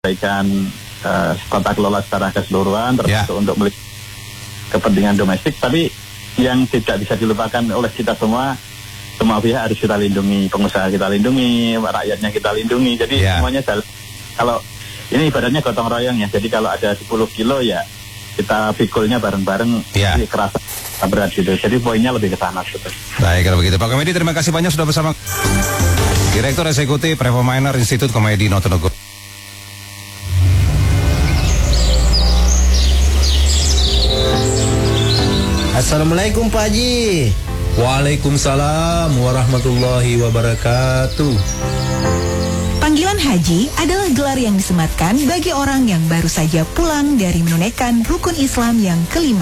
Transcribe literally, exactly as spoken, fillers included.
perbaikan uh, tata kelola secara keseluruhan, termasuk Ya. untuk melihat kepentingan domestik. Tapi yang tidak bisa dilupakan oleh kita semua, semua pihak harus kita lindungi, pengusaha kita lindungi, rakyatnya kita lindungi. Jadi Ya. semuanya jalan. Kalau ini ibaratnya gotong royong ya. Jadi kalau ada sepuluh kilo ya kita pikulnya bareng-bareng, Ya. jadi kerasa berat gitu. Jadi poinnya lebih ke sana gitu. Baik, kalau begitu Pak Komedi, terima kasih banyak sudah bersama Direktur Eksekutif Reforminer Institut Komedi Notonogo. Assalamualaikum Pak Haji. Waalaikumsalam warahmatullahi wabarakatuh. Panggilan haji adalah gelar yang disematkan bagi orang yang baru saja pulang dari menunaikan rukun Islam yang kelima.